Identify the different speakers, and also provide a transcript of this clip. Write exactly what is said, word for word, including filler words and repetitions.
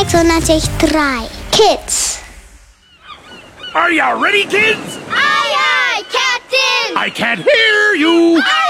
Speaker 1: so natürlich drei. Kids.
Speaker 2: Are you ready, kids?
Speaker 3: Aye, aye, Captain!
Speaker 2: I can't hear you.
Speaker 3: Aye,